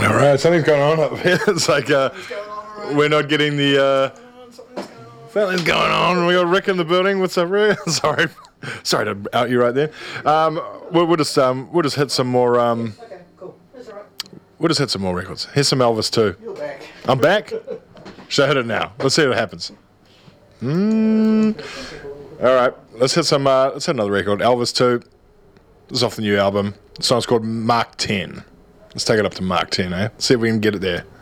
All right, something's going on up here. It's like we're not getting the. Something's going on. We got Rick in the building. What's up, Rick? Sorry to out you right there. We'll just hit some more. Okay, cool. That's all right. We'll just hit some more records. Here's some Elvis too. You're back. I'm back. Should I hit it now? Let's see what happens. All right, let's hit some. Let's hit another record. Elvis 2. This is off the new album. The song's called Mark 10. Let's take it up to Mark 10, eh? See if we can get it there.